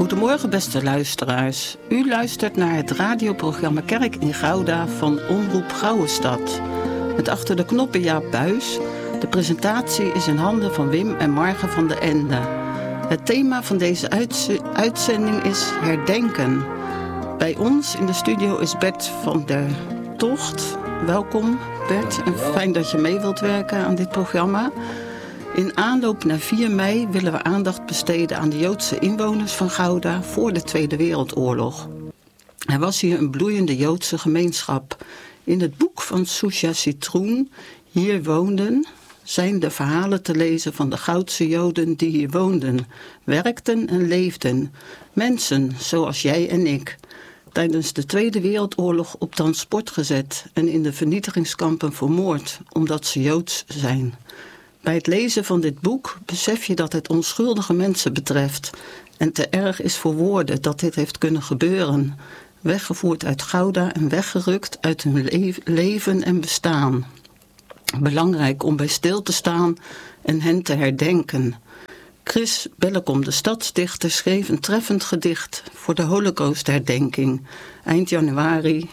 Goedemorgen beste luisteraars. U luistert naar het radioprogramma Kerk in Gouda van Omroep Gouwestad. Met achter de knoppen Jaap Buys. De presentatie is in handen van Wim en Marge van de Ende. Het thema van deze uitzending is herdenken. Bij ons in de studio is Bert van der Tocht. Welkom Bert en fijn dat je mee wilt werken aan dit programma. In aanloop naar 4 mei willen we aandacht besteden aan de Joodse inwoners van Gouda voor de Tweede Wereldoorlog. Er was hier een bloeiende Joodse gemeenschap. In het boek van Susha Citroen, Hier woonden, zijn de verhalen te lezen van de Goudse Joden die hier woonden, werkten en leefden. Mensen zoals jij en ik. Tijdens de Tweede Wereldoorlog op transport gezet en in de vernietigingskampen vermoord omdat ze Joods zijn. Bij het lezen van dit boek besef je dat het onschuldige mensen betreft en te erg is voor woorden dat dit heeft kunnen gebeuren. Weggevoerd uit Gouda en weggerukt uit hun leven en bestaan. Belangrijk om bij stil te staan en hen te herdenken. Chris Bellekom, de stadsdichter, schreef een treffend gedicht voor de Holocaustherdenking eind januari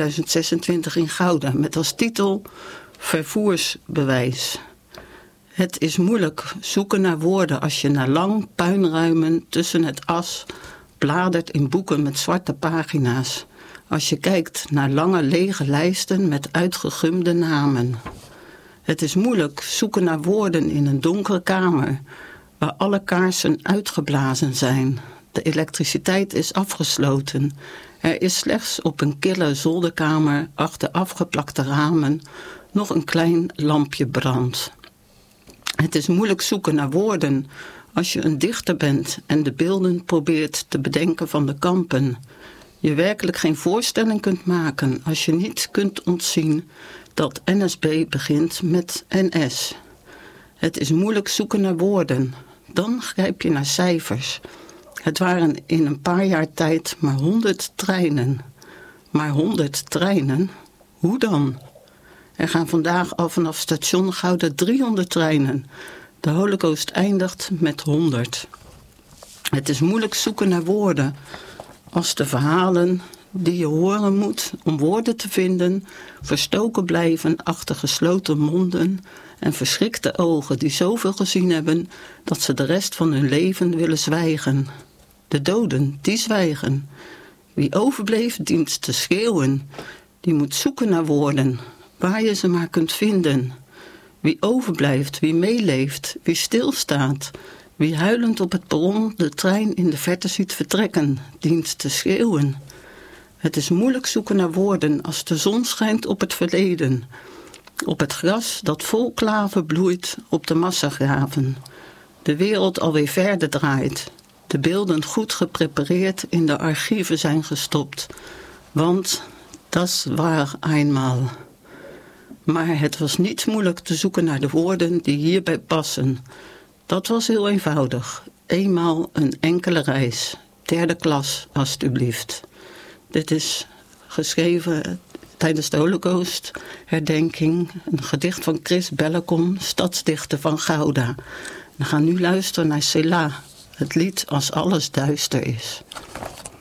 2026 in Gouda met als titel Vervoersbewijs. Het is moeilijk zoeken naar woorden als je na lang puinruimen tussen het as bladert in boeken met zwarte pagina's. Als je kijkt naar lange lege lijsten met uitgegumde namen. Het is moeilijk zoeken naar woorden in een donkere kamer waar alle kaarsen uitgeblazen zijn. De elektriciteit is afgesloten. Er is slechts op een kille zolderkamer achter afgeplakte ramen nog een klein lampje brandt. Het is moeilijk zoeken naar woorden als je een dichter bent en de beelden probeert te bedenken van de kampen. Je werkelijk geen voorstelling kunt maken als je niet kunt ontzien dat NSB begint met NS. Het is moeilijk zoeken naar woorden. Dan grijp je naar cijfers. Het waren in een paar jaar tijd maar 100 treinen. Maar 100 treinen? Hoe dan? Er gaan vandaag al vanaf station Gouda 300 treinen. De Holocaust eindigt met 100. Het is moeilijk zoeken naar woorden als de verhalen die je horen moet om woorden te vinden verstoken blijven achter gesloten monden en verschrikte ogen die zoveel gezien hebben dat ze de rest van hun leven willen zwijgen. De doden, die zwijgen. Wie overbleef dient te schreeuwen. Die moet zoeken naar woorden waar je ze maar kunt vinden. Wie overblijft, wie meeleeft, wie stilstaat, wie huilend op het perron de trein in de verte ziet vertrekken, dient te schreeuwen. Het is moeilijk zoeken naar woorden als de zon schijnt op het verleden, op het gras dat vol klaver bloeit op de massagraven. De wereld alweer verder draait, de beelden goed geprepareerd in de archieven zijn gestopt, want das war einmal. Maar het was niet moeilijk te zoeken naar de woorden die hierbij passen. Dat was heel eenvoudig. Eenmaal een enkele reis. 3e klas, alstublieft. Dit is geschreven tijdens de Holocaustherdenking. Een gedicht van Chris Bellekom, stadsdichter van Gouda. We gaan nu luisteren naar Selah, het lied Als alles duister is.